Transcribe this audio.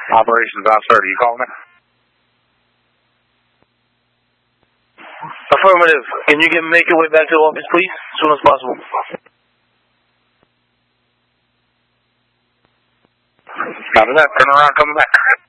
Operations about 30. You calling me? Affirmative. Can you make your way back to the office, please? As soon as possible. Copy that. Turn around, coming back.